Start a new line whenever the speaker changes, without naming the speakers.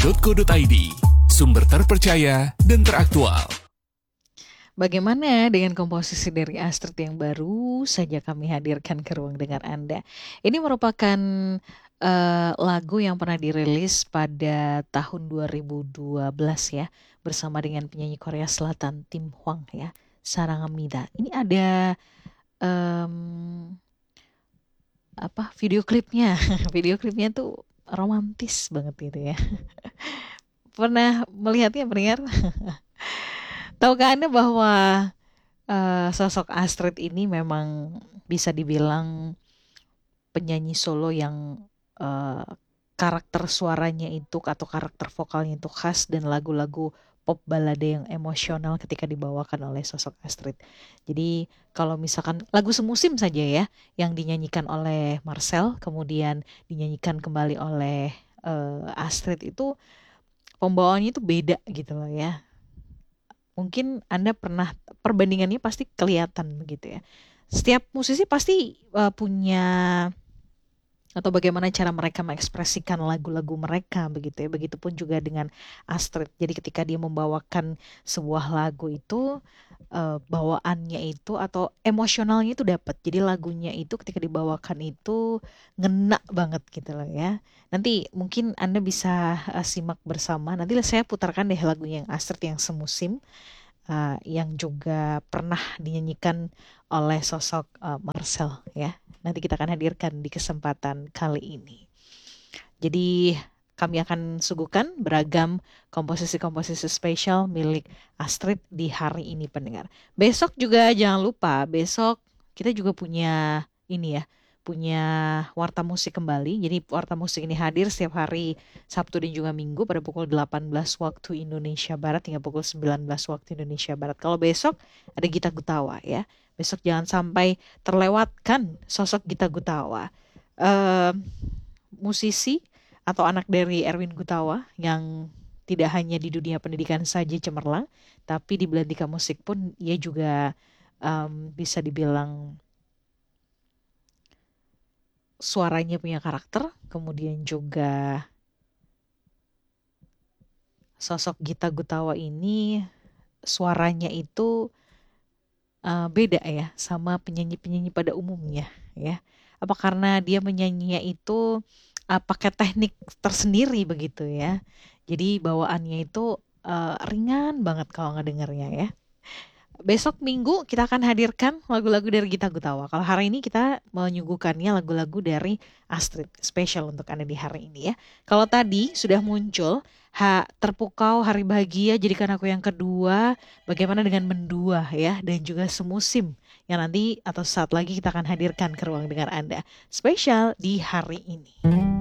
Warta.co.id, sumber terpercaya dan teraktual.
Bagaimana dengan komposisi dari Astrid yang baru saja kami hadirkan ke ruang dengar Anda? Ini merupakan lagu yang pernah dirilis pada tahun 2012 ya, bersama dengan penyanyi Korea Selatan Tim Hwang ya, Sarangamida. Ini ada video klipnya. Video klipnya tuh romantis banget gitu ya. Pernah melihatnya, pendengar? Tahukah Anda bahwa sosok Astrid ini memang bisa dibilang penyanyi solo yang eh, karakter suaranya itu atau karakter vokalnya itu khas, dan lagu-lagu pop balade yang emosional ketika dibawakan oleh sosok Astrid. Jadi kalau misalkan lagu semusim saja ya yang dinyanyikan oleh Marcel kemudian dinyanyikan kembali oleh Astrid, itu pembawaannya itu beda gitu loh ya. Mungkin Anda pernah, perbandingannya pasti kelihatan begitu ya. Setiap musisi pasti punya, atau bagaimana cara mereka mengekspresikan lagu-lagu mereka begitu ya. Begitupun juga dengan Astrid. Jadi ketika dia membawakan sebuah lagu itu bawaannya itu atau emosionalnya itu dapat. Jadi lagunya itu ketika dibawakan itu ngena banget gitu loh ya. Nanti mungkin Anda bisa simak bersama. Nanti saya putarkan deh lagunya yang Astrid yang semusim, yang juga pernah dinyanyikan oleh sosok Marcel ya. Nanti kita akan hadirkan di kesempatan kali ini. Jadi kami akan suguhkan beragam komposisi-komposisi spesial milik Astrid di hari ini, pendengar. Besok juga jangan lupa, besok kita juga punya ini ya, punya Warta Musik kembali. Jadi Warta Musik ini hadir setiap hari Sabtu dan juga Minggu pada pukul 18 waktu Indonesia Barat hingga pukul 19 waktu Indonesia Barat. Kalau besok ada Gita Gutawa ya. Besok jangan sampai terlewatkan sosok Gita Gutawa. Musisi atau anak dari Erwin Gutawa yang tidak hanya di dunia pendidikan saja cemerlang, tapi di belantika musik pun ia juga bisa dibilang suaranya punya karakter. Kemudian juga sosok Gita Gutawa ini suaranya itu beda ya sama penyanyi-penyanyi pada umumnya ya. Apa karena dia menyanyinya itu pakai teknik tersendiri begitu ya. Jadi bawaannya itu ringan banget kalau ngedengarnya ya. Besok Minggu kita akan hadirkan lagu-lagu dari Gita Gutawa. Kalau hari ini kita menyuguhkannya lagu-lagu dari Astrid, spesial untuk Anda di hari ini ya. Kalau tadi sudah muncul Terpukau, Hari Bahagia, Jadikan Aku Yang Kedua, bagaimana dengan Mendua ya, dan juga Semusim yang nanti atau saat lagi kita akan hadirkan ke ruang dengar Anda spesial di hari ini.